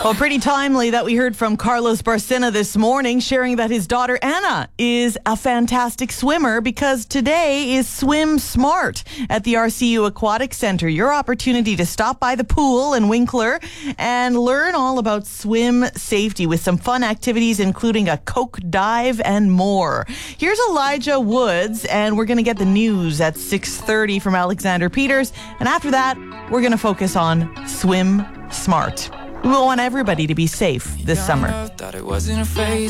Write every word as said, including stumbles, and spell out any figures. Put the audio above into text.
Well, pretty timely that we heard from Carlos Barcena this morning, sharing that his daughter Anna is a fantastic swimmer because today is Swim Smart at the R C U Aquatic Center. Your opportunity to stop by the pool in Winkler and learn all about swim safety with some fun activities, including a Coke dive and more. Here's Elijah Woods, and we're going to get the news at six thirty from Alexander Peters. And after that, we're going to focus on Swim Smart. We want everybody to be safe this summer. Thought it wasn't a phase.